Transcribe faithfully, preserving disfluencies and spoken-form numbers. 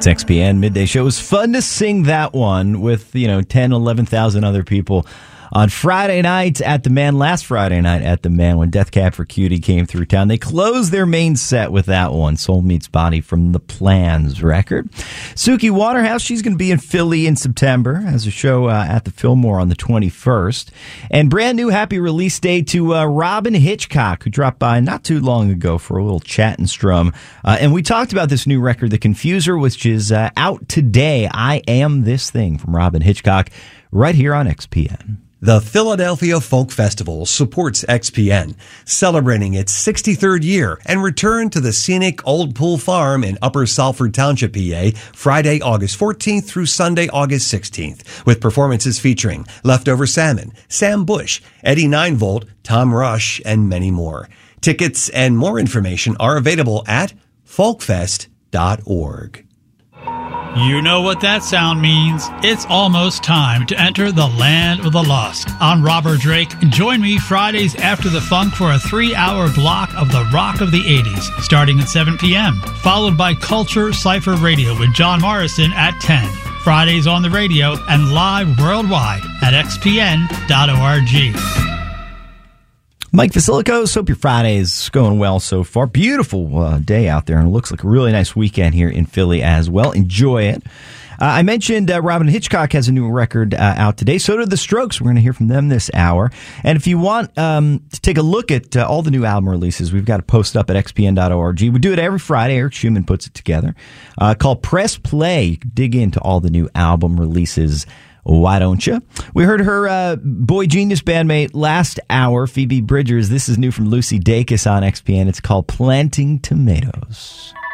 X P N Midday Show. It was fun to sing that one with, you know, ten, eleven thousand other people on Friday night at the Man, last Friday night at the Man, when Death Cab for Cutie came through town. They closed their main set with that one, Soul Meets Body from the Plans record. Suki Waterhouse, she's going to be in Philly in September, has a show uh, at the Fillmore on the twenty-first. And brand new happy release day to uh, Robyn Hitchcock, who dropped by not too long ago for a little chat and strum. Uh, and we talked about this new record, The Confuser, which is uh, out today. I Am This Thing from Robyn Hitchcock, right here on X P N. The Philadelphia Folk Festival supports X P N, celebrating its sixty-third year and return to the scenic Old Pool Farm in Upper Salford Township, P A, Friday, August fourteenth through Sunday, August sixteenth, with performances featuring Leftover Salmon, Sam Bush, Eddie nine volt, Tom Rush, and many more. Tickets and more information are available at folkfest dot org. You know what that sound means. It's almost time to enter the land of the lost. I'm Robert Drake. Join me Fridays after the funk for a three-hour block of the rock of the eighties, starting at seven p.m., followed by Culture Cypher Radio with John Morrison at ten. Fridays on the radio and live worldwide at x p n dot org. Mike Vasilikos, hope your Friday is going well so far. Beautiful uh, day out there, and it looks like a really nice weekend here in Philly as well. Enjoy it. Uh, I mentioned uh, Robyn Hitchcock has a new record uh, out today. So did The Strokes. We're going to hear from them this hour. And if you want um, to take a look at uh, all the new album releases, we've got it posted up at x p n dot org. We do it every Friday. Eric Schumann puts it together. Uh, called Press Play. You can dig into all the new album releases. Why don't you? We heard her uh, Boy Genius bandmate last hour, Phoebe Bridgers. This is new from Lucy Dacus on X P N. It's called Planting Tomatoes.